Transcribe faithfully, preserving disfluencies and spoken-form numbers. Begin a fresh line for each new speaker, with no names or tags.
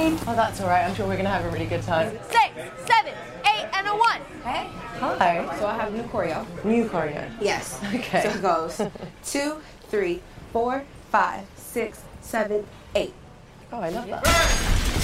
name.
Oh, that's all right. I'm sure we're going to have a really good time.
Six, seven, eight, and a one.
Okay.
Hi.
So I have new choreo.
New choreo.
Yes.
Okay.
So it goes two, three, four, five, six, seven, eight.
Oh, I love that.